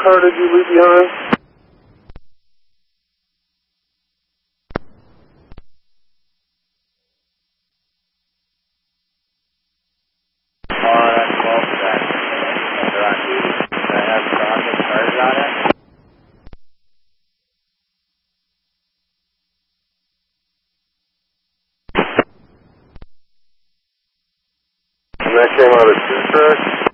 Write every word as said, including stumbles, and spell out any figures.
car did you leave behind? Oh, that's twelve back. They're on duty. Should I have Sean get started on it? And that came out of dispatch?